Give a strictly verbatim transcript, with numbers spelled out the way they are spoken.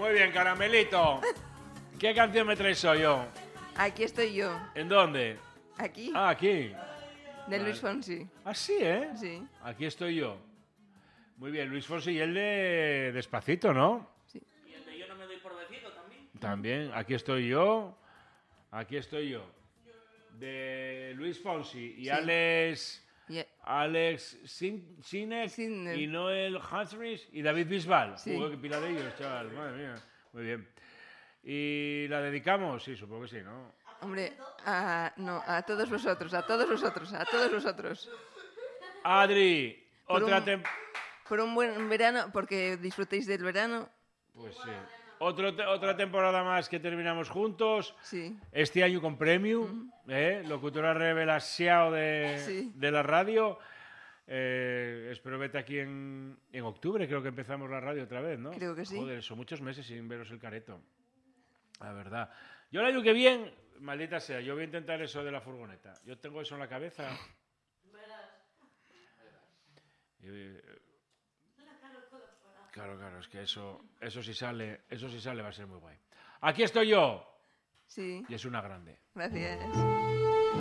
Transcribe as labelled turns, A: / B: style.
A: Muy bien, Caramelito. ¿Qué canción me traes hoy yo?
B: Aquí estoy yo.
A: ¿En dónde?
B: Aquí.
A: Ah, aquí.
B: De Luis Fonsi.
A: Ah, sí, ¿eh?
B: Sí.
A: Aquí estoy yo. Muy bien, Luis Fonsi y el de Despacito, ¿no?
B: Sí.
C: Y el de Yo no me doy por vencido también.
A: También, aquí estoy yo. Aquí estoy yo. De Luis Fonsi y
B: Sí.
A: Alex...
B: Y-
A: Alex Sin Sinek
B: Sinner.
A: y Noel Humphries y David Bisbal.
B: Sí.
A: Joder, qué pila de ellos, chaval. Madre mía. Muy bien. ¿Y la dedicamos? Sí, supongo que sí, ¿no?
B: Hombre, a, no, a todos vosotros, a todos vosotros, a todos vosotros.
A: Adri,
B: Por
A: otra
B: un-
A: tem-
B: Por un buen verano, porque disfrutéis del verano.
A: Pues sí. Otro te- otra temporada más que terminamos juntos.
B: Sí.
A: Este año con premium, ¿eh? Locutora revelación de,
B: Sí.
A: de la radio. Eh, espero verte aquí en, en octubre, creo que empezamos la radio otra vez, ¿no?
B: Creo que sí.
A: Joder, son muchos meses sin veros el careto. La verdad. Yo el año que viene, maldita sea, yo voy a intentar eso de la furgoneta. Yo tengo eso en la cabeza. Y, eh, claro, claro, es que eso, eso si sale, eso si sale va a ser muy guay. Aquí estoy yo.
B: Sí.
A: Y es una grande.
B: Gracias.